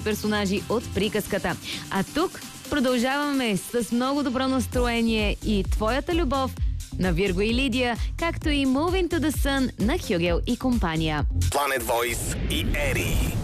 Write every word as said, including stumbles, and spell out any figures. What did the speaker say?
персонажи от приказката. А тук продължаваме с много добро настроение и твоята любов на Вирго и Лидия, както и Moving to the Sun на Хюгел и компания. Planet Voice и Ери.